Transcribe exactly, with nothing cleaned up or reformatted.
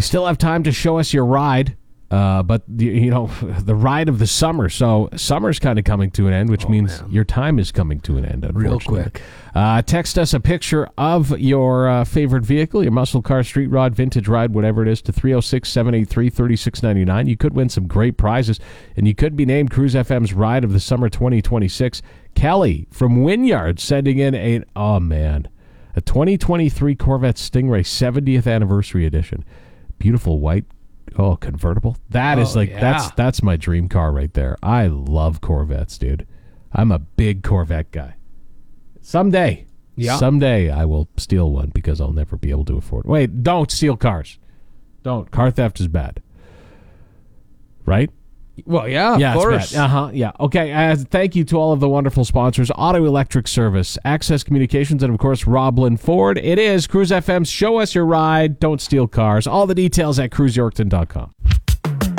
You still have time to show us your ride. Uh, but, the, you know, the ride of the summer. So summer's kind of coming to an end, which oh, means man. your time is coming to an end, unfortunately. Real quick. Uh, text us a picture of your uh, favorite vehicle, your muscle car, street rod, vintage ride, whatever it is, to three oh six, seven eight three, three six nine nine. You could win some great prizes, and you could be named Cruise F M's Ride of the Summer twenty twenty-six. Kelly from Wynyard sending in a, oh, man, a twenty twenty-three Corvette Stingray seventieth Anniversary Edition. Beautiful white. Oh, convertible. That oh, is like, yeah. that's that's my dream car right there. I love Corvettes, dude. I'm a big Corvette guy. Someday, yeah. someday I will steal one because I'll never be able to afford it. Wait, don't steal cars. Don't. Car theft is bad. Right? Well, yeah, yeah, of course. Uh-huh, yeah. Okay, uh, thank you to all of the wonderful sponsors, Auto Electric Service, Access Communications, and, of course, Roblin Ford. It is Cruise F M's Show Us Your Ride, Don't Steal Cars. All the details at cruise yorkton dot com.